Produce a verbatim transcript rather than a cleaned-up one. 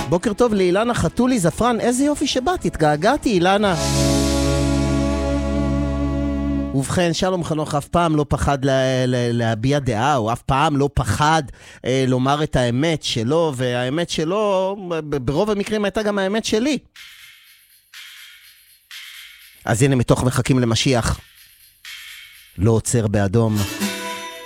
בוקר טוב לאילנה חתולי זפרן, איזה יופי שבאת, התגעגעתי אילנה. ובכן, שלום חנוך אף פעם לא פחד לה, לה, להביע דעה, הוא אף פעם לא פחד אה, לומר את האמת שלו, והאמת שלו ברוב המקרים הייתה גם האמת שלי. אז הנה מתוך מחכים למשיח, לא עוצר באדום.